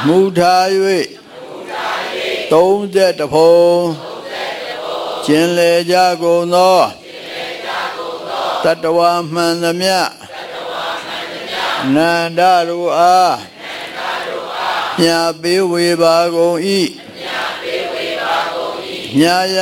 မူထား၍30ဖုံကျင်လေကြကုန်သောတတ္တဝါမှန်သမျှနန္ဒတို့အားမြတ်ပေးဝေပါကုန်၏ မြာ